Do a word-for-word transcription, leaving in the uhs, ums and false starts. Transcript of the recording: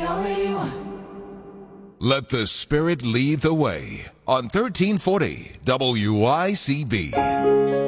already won. Let the Spirit lead the way on thirteen forty W I C B.